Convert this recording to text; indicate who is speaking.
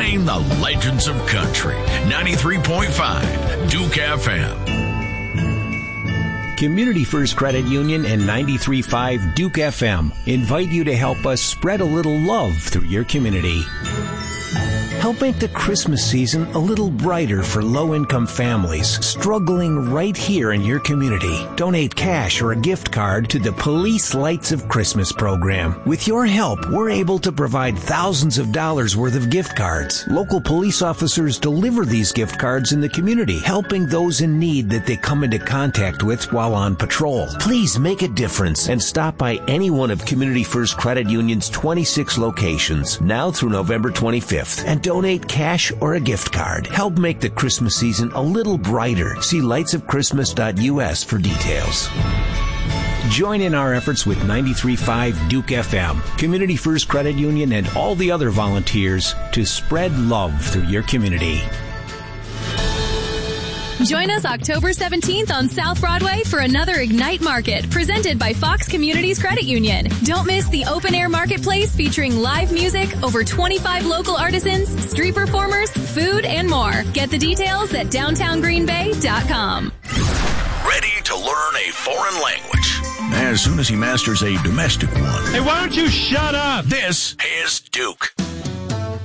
Speaker 1: playing the legends of country. 93.5 Duke FM.
Speaker 2: Community First Credit Union and 93.5 Duke FM invite you to help us spread a little love through your community. Help make the Christmas season a little brighter for low-income families struggling right here in your community. Donate cash or a gift card to the Police Lights of Christmas program. With your help, we're able to provide thousands of dollars worth of gift cards. Local police officers deliver these gift cards in the community, helping those in need that they come into contact with while on patrol. Please make a difference and stop by any one of Community First Credit Union's 26 locations now through November 25th and donate cash or a gift card. Help make the Christmas season a little brighter. See lightsofchristmas.us for details. Join in our efforts with 93.5 Duke FM, Community First Credit Union, and all the other volunteers to spread love through your community.
Speaker 3: Join us October 17th on South Broadway for another Ignite Market presented by Fox Communities Credit Union. Don't miss the open-air marketplace featuring live music, over 25 local artisans, street performers, food, and more. Get the details at downtowngreenbay.com.
Speaker 1: Ready to learn a foreign language as soon as he masters a domestic one.
Speaker 4: Hey, why don't you shut up?
Speaker 1: This is Duke.